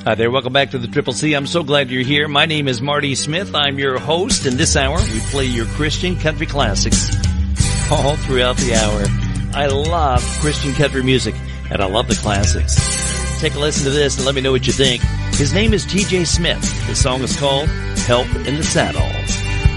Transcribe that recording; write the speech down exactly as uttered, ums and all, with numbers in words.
Hi there, welcome back to the Triple C. I'm so glad you're here. My name is Marty Smith. I'm your host. In this hour, we play your Christian country classics all throughout the hour. I love Christian country music, and I love the classics. Take a listen to this and let me know what you think. His name is T J Smith. The song is called Help in the Saddle.